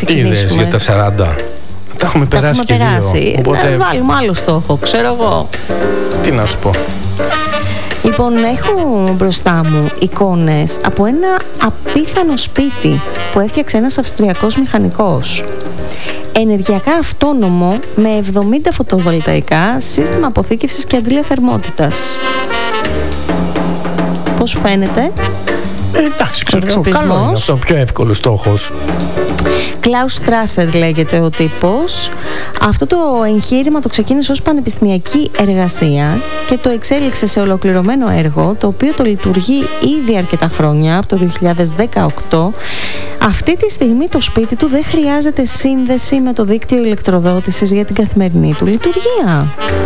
ξεκινήσουμε. Τι είδες για τα 40? Τα έχουμε περάσει και δύο. Οπότε... βάλουμε άλλο στόχο, ξέρω εγώ. Τι να σου πω. Λοιπόν, έχω μπροστά μου εικόνες από ένα απίθανο σπίτι που έφτιαξε ένας Αυστριακός μηχανικός. Ενεργειακά αυτόνομο με 70 φωτοβολταϊκά, σύστημα αποθήκευσης και αντλία θερμότητας. Πώς σου φαίνεται? Εντάξει, ξέρω, καλό είναι αυτό, πιο εύκολος στόχος. Κλάους Στράσερ λέγεται ο τύπος. Αυτό το εγχείρημα το ξεκίνησε ως πανεπιστημιακή εργασία και το εξέλιξε σε ολοκληρωμένο έργο, το οποίο το λειτουργεί ήδη αρκετά χρόνια, από το 2018. Αυτή τη στιγμή το σπίτι του δεν χρειάζεται σύνδεση με το δίκτυο ηλεκτροδότησης για την καθημερινή του λειτουργία.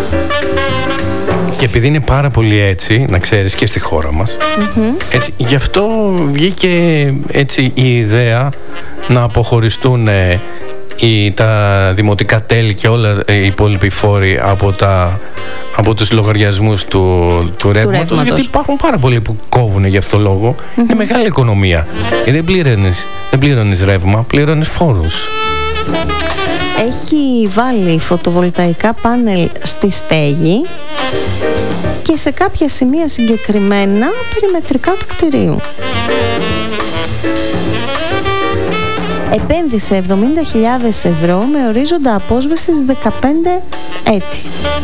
Και επειδή είναι πάρα πολύ έτσι, να ξέρεις, και στη χώρα μας, έτσι, γι' αυτό βγήκε έτσι η ιδέα να αποχωριστούν τα δημοτικά τέλη και όλα οι υπόλοιποι φόροι από τους λογαριασμούς του ρεύματος, γιατί υπάρχουν πάρα πολλοί που κόβουν γι' αυτό λόγο. Είναι μεγάλη οικονομία. Δεν πληρώνεις ρεύμα, πληρώνεις φόρους. Έχει βάλει φωτοβολταϊκά πάνελ στη στέγη και σε κάποια σημεία συγκεκριμένα περιμετρικά του κτηρίου. Επένδυσε 70.000 ευρώ με ορίζοντα απόσβεσης 15 έτη.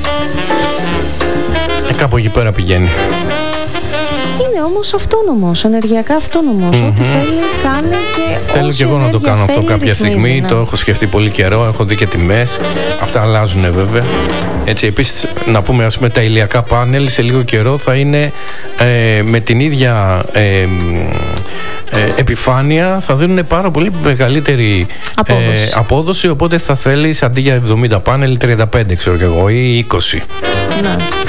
Κάπου εκεί πέρα πηγαίνει. Είναι όμως αυτόνομος, ενεργειακά αυτόνομος. Ό,τι θέλει κάνει και θέλω και εγώ να το κάνω αυτό κάποια στιγμή. Ναι. Το έχω σκεφτεί πολύ καιρό, έχω δει και τιμές. Αυτά αλλάζουν βέβαια. Έτσι, επίσης να πούμε, ας πούμε, τα ηλιακά πάνελ σε λίγο καιρό θα είναι με την ίδια επιφάνεια, θα δίνουν πάρα πολύ μεγαλύτερη απόδοση, οπότε θα θέλεις αντί για 70 πάνελ 35, ξέρω και εγώ, ή 20. Ναι.